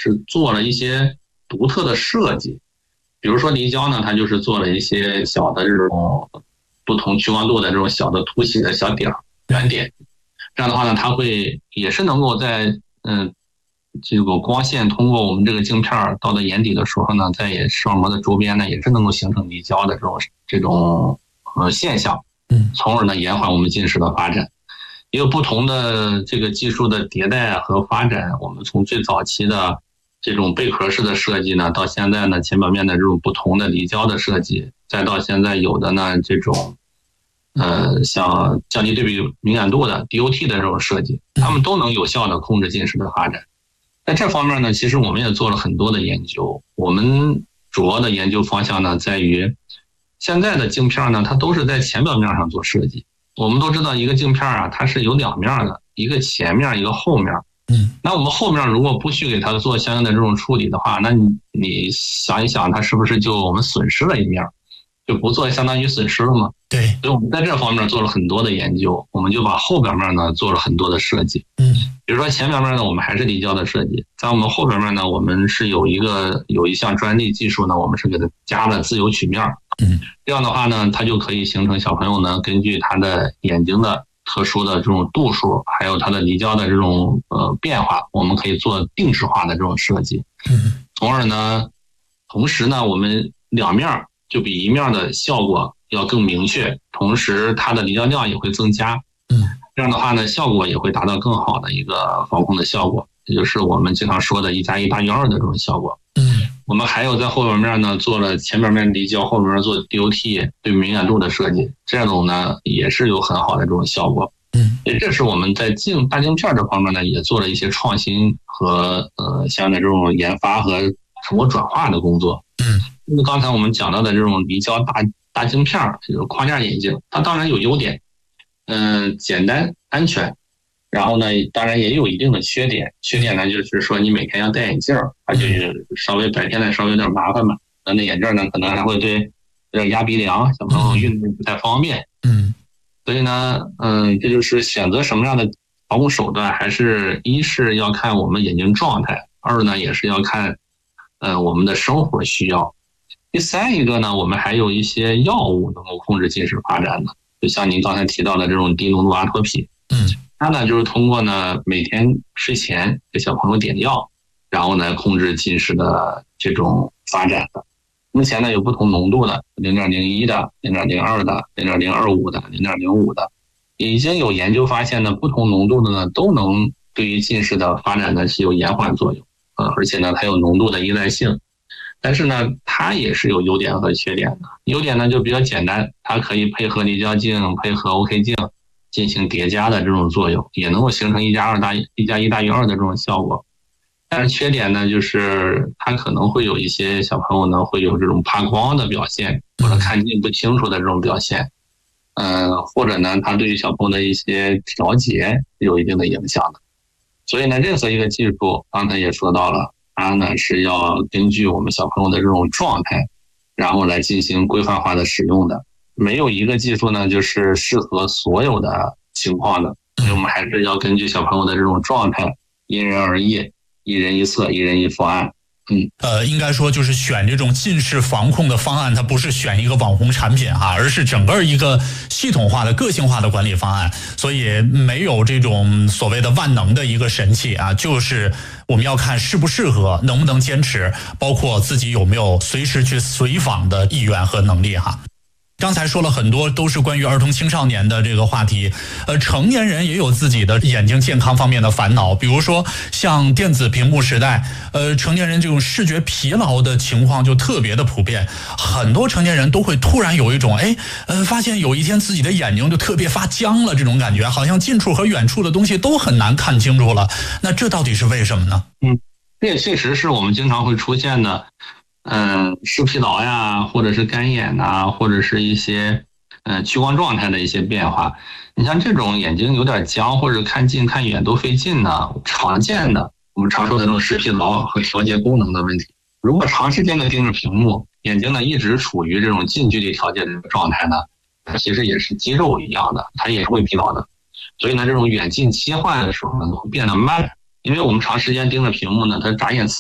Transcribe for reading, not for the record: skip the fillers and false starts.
是做了一些独特的设计。比如说离焦呢，它就是做了一些小的这种不同屈光度的这种小的凸起的小点圆点，这样的话呢，它也是能够在这个光线通过我们这个镜片到了眼底的时候呢，在视网膜的周边呢，也是能够形成离焦的这种现象，从而呢延缓我们近视的发展。也有不同的这个技术的迭代和发展，我们从最早期的这种贝壳式的设计呢，到现在呢前表面的这种不同的离焦的设计，再到现在有的呢这种像降低对比敏感度的 DOT 的这种设计，它们都能有效的控制近视的发展。在这方面呢，其实我们也做了很多的研究。我们主要的研究方向呢，在于现在的镜片呢，它都是在前表面上做设计。我们都知道一个镜片啊，它是有两面的，一个前面一个后面。那我们后面如果不去给它做相应的这种处理的话，那你想一想，它是不是就我们损失了一面，就不做相当于损失了吗？ 对， 所以我们在这方面做了很多的研究，我们就把后表面呢做了很多的设计。比如说前表面呢，我们还是离焦的设计，在我们后表面呢，我们是有一项专利技术呢，我们是给它加了自由曲面。这样的话呢，它就可以形成小朋友呢，根据他的眼睛的特殊的这种度数，还有它的离焦的这种变化，我们可以做定制化的这种设计。从而呢，同时呢，我们两面就比一面的效果要更明确，同时它的离焦量也会增加。这样的话呢，效果也会达到更好的一个防控的效果，也就是我们经常说的1+1大于2的这种效果。我们还有在后表面呢做了前表面离焦，后表面做 DOT 对敏感度的设计，这种呢也是有很好的这种效果。这是我们在大镜片这方面呢也做了一些创新和相应的这种研发和成果转化的工作。刚才我们讲到的这种离焦大镜片，就是框架眼镜，它当然有优点，简单安全，然后呢当然也有一定的缺点。缺点呢就是说你每天要戴眼镜，它就是白天呢稍微有点麻烦嘛，那眼镜呢可能还会有点压鼻梁，小朋友运动不太方便。所以呢这就是选择什么样的防护手段，还是一是要看我们眼睛状态，二呢也是要看我们的生活需要。第三一个呢，我们还有一些药物能够控制近视发展的，就像您刚才提到的这种低浓度阿托品。它呢就是通过呢每天睡前给小朋友点药，然后呢控制近视的这种发展的。目前呢有不同浓度的 0.01 的 0.02 的 0.025 的 0.05 的，已经有研究发现呢不同浓度的呢都能对于近视的发展呢是有延缓作用，而且呢它有浓度的依赖性。但是呢它也是有优点和缺点的。优点呢就比较简单，它可以配合离焦镜配合 OK 镜进行叠加的这种作用，也能够形成1+1大于2的这种效果。但是缺点呢就是它可能会有一些小朋友呢会有这种怕光的表现，或者看近不清楚的这种表现，或者呢它对于小朋友的一些调节有一定的影响的。所以呢任何一个技术刚才也说到了，它呢是要根据我们小朋友的这种状态，然后来进行规范化的使用的。没有一个技术呢就是适合所有的情况的，所以我们还是要根据小朋友的这种状态，因人而异，一人一策，一人一方案。 应该说就是选这种近视防控的方案，它不是选一个网红产品而是整个一个系统化的个性化的管理方案。所以没有这种所谓的万能的一个神器就是我们要看适不适合，能不能坚持，包括自己有没有随时去随访的意愿和能力刚才说了很多都是关于儿童青少年的这个话题，成年人也有自己的眼睛健康方面的烦恼，比如说像电子屏幕时代，成年人这种视觉疲劳的情况就特别的普遍，很多成年人都会突然有一种发现有一天自己的眼睛就特别发僵了，这种感觉好像近处和远处的东西都很难看清楚了，那这到底是为什么呢？ 这也确实是我们经常会出现的视疲劳呀，或者是干眼或者是一些屈光状态的一些变化。你像这种眼睛有点僵，或者看近看远都费劲呢，常见的我们常说的这种视疲劳和调节功能的问题。如果长时间的盯着屏幕，眼睛呢一直处于这种近距离调节的这个状态呢，它其实也是肌肉一样的，它也是会疲劳的。所以呢这种远近切换的时候呢会变得慢，因为我们长时间盯着屏幕呢，它眨眼